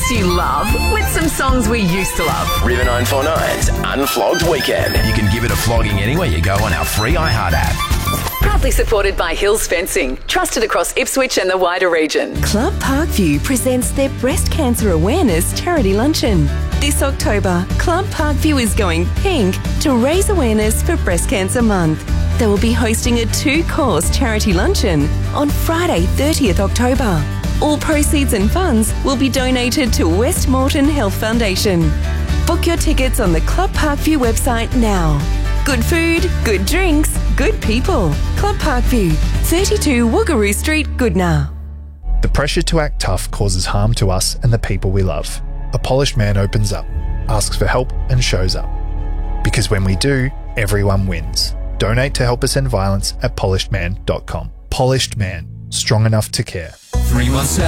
artists you love with some songs we used to love. River 949's Unflogged Weekend. You can give it a flogging anywhere you go on our free iHeart app. Proudly supported by Hills Fencing, trusted across Ipswich and the wider region. Club Parkview presents their Breast Cancer Awareness Charity Luncheon. This October, Club Parkview is going pink to raise awareness for Breast Cancer Month. They will be hosting a 2-course charity luncheon on Friday, 30th October. All proceeds and funds will be donated to West Moreton Health Foundation. Book your tickets on the Club Parkview website now. Good food, good drinks, good people. Club Parkview, 32 Woogaroo Street, Goodna. The pressure to act tough causes harm to us and the people we love. A polished man opens up, asks for help and shows up. Because when we do, everyone wins. Donate to help us end violence at polishedman.com. Polished Man, strong enough to care. 317